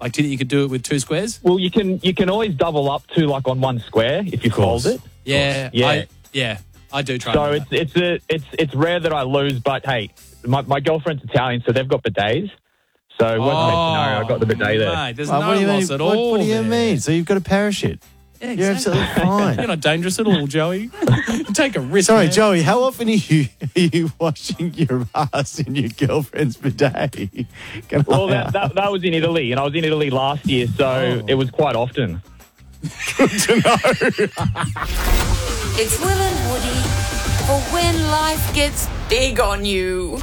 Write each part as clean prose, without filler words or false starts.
Like, do you think you could do it with 2 squares? Well, you can always double up to like on 1 square if you fold it. Yeah. I do try. So it's rare that I lose, but hey, my girlfriend's Italian, so they've got bidets. So worst case scenario, I got the bidet there. Mate, there's no loss at all. What do you mean? So you've got a parachute? Yeah, You're absolutely fine. You're not dangerous at all, Joey. Take a risk. Sorry, man. Joey, how often are you washing your ass in your girlfriend's bidet? Well, that was in Italy, and I was in Italy last year, so it was quite often. Good to know. It's Will and Woody for when life gets big on you.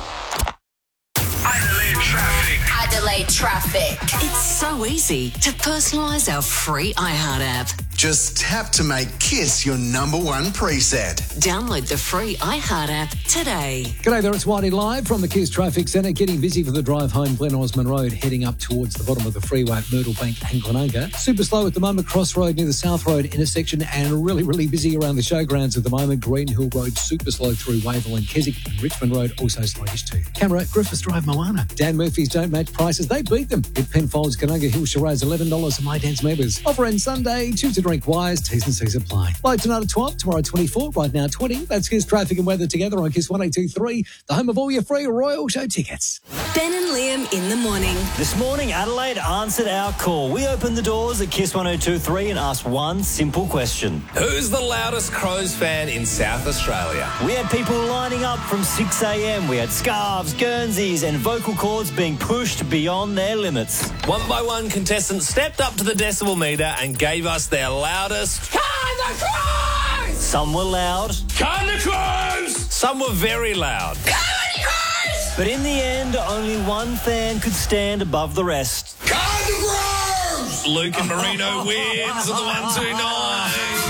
Adelaide Traffic. It's so easy to personalise our free iHeart app. Just tap to make Kiss your number 1 preset. Download the free iHeart app today. G'day there, it's Whitey live from the Kiss Traffic Centre. Getting busy for the drive home Glen Osmond Road, heading up towards the bottom of the freeway at Myrtle Bank and Glenunga. Super slow at the moment, Crossroad near the South Road intersection, and really, really busy around the showgrounds at the moment. Green Hill Road, super slow through Wavell and Keswick, and Richmond Road also sluggish too. Camera, Griffiths Drive, Moana. Dan Murphy's don't match prices, they beat them. At Penfolds, Canunga Hill, Shiraz, $11 for My Dance members. Offer end Sunday, choose to drink wise, T's and C's apply. Low tonight at 12, tomorrow 24, right now 20. That's Kiss Traffic and Weather together on Kiss 182.3, the home of all your free Royal Show tickets. Ben and Liam in the morning. This morning, Adelaide answered our call. We opened the doors at Kiss 102.3 and asked one simple question. Who's the loudest Crows fan in South Australia? We had people lining up from 6 a.m. We had scarves, Guernseys and vocal cords being pushed beyond their limits. One by one, contestants stepped up to the decibel meter and gave us their loudest. Can the Crows! Some were loud. Can the Crows! Some were very loud. Can the Crows! But in the end, only one fan could stand above the rest. Can the Crows! Luke and Marino wins on the 129.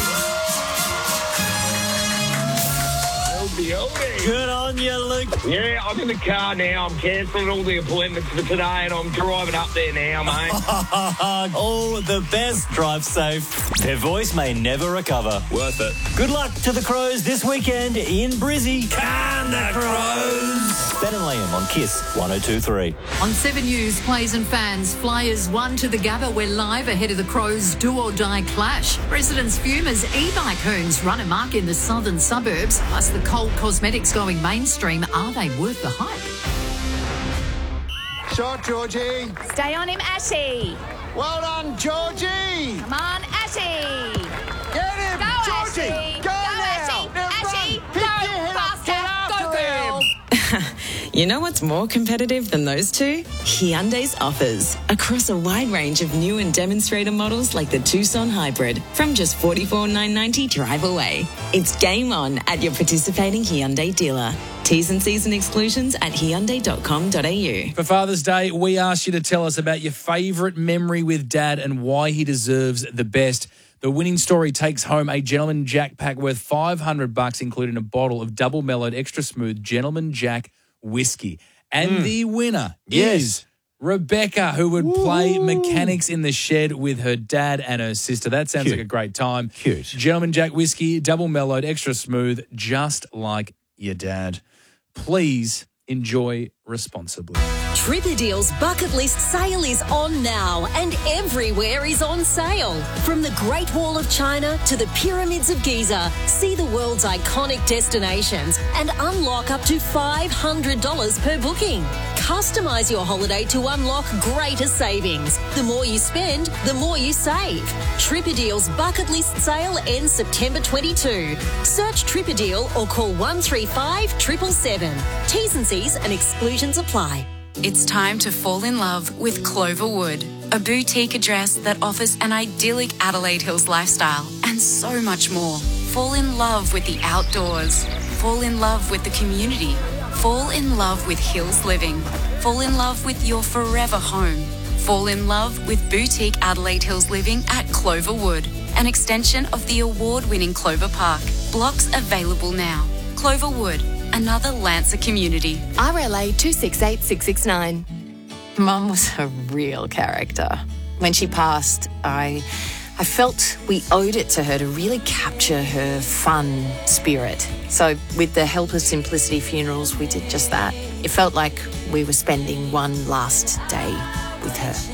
Good on you, Luke. Yeah, I'm in the car now. I'm cancelling all the appointments for today and I'm driving up there now, mate. All the best. Drive safe. Their voice may never recover. Worth it. Good luck to the Crows this weekend in Brizzy. Can the Crows! Ben and Liam on Kiss 102.3. On 7 News, players and fans, Flyers 1 to the Gabba. We're live ahead of the Crows' do-or-die clash. Residents fume as e-bike hoons run amok in the southern suburbs. Plus the cold cosmetics going mainstream. Are they worth the hype? Shot, Georgie. Stay on him, Ashy. Well done, Georgie. Come on, Ashy. Get him, Go, Georgie. Ashy. Go now. Ashy. Now Ashy. run. Pick your head up. Get Faster. Go, girl. You know what's more competitive than those two? Hyundai's offers. Across a wide range of new and demonstrator models like the Tucson Hybrid. From just $44,990 drive away. It's game on at your participating Hyundai dealer. T's and C's and exclusions at Hyundai.com.au. For Father's Day, we asked you to tell us about your favourite memory with Dad and why he deserves the best. The winning story takes home a Gentleman Jack pack worth $500, including a bottle of double mellowed, extra smooth Gentleman Jack whiskey. And the winner is Rebecca, who would play mechanics in the shed with her dad and her sister. That sounds like a great time. Cute. Gentleman Jack whiskey, double mellowed, extra smooth, just like your dad. Please enjoy responsibly. Tripperdeal's bucket list sale is on now and everywhere is on sale. From the Great Wall of China to the Pyramids of Giza, see the world's iconic destinations and unlock up to $500 per booking. Customise your holiday to unlock greater savings. The more you spend, the more you save. Tripperdeal's bucket list sale ends September 22. Search Tripperdeal or call 135 777. T's and C's and exclusions apply. It's time to fall in love with Cloverwood, a boutique address that offers an idyllic Adelaide Hills lifestyle and so much more. Fall in love with the outdoors. Fall in love with the community. Fall in love with Hills Living. Fall in love with your forever home. Fall in love with boutique Adelaide Hills Living at Cloverwood, an extension of the award-winning Clover Park. Blocks available now. Cloverwood, another Lancer community. RLA 268669. Mum was a real character. When she passed, I felt we owed it to her to really capture her fun spirit. So with the help of Simplicity Funerals, we did just that. It felt like we were spending one last day with her.